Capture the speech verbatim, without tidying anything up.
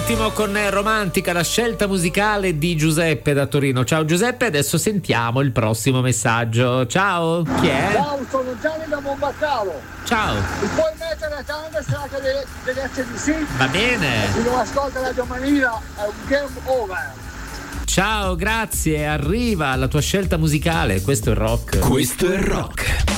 ultimo con Romantica, la scelta musicale di Giuseppe da Torino. Ciao Giuseppe, adesso sentiamo il prossimo messaggio. Ciao, chi è? Ciao, sono Gianni da Monbaccaro. Ciao. Mi puoi mettere la soundtrack delle, delle acca di C? Va bene. Se non ascolta la Giovanina è un game over. Ciao, grazie, arriva la tua scelta musicale. Questo è rock. Questo è rock.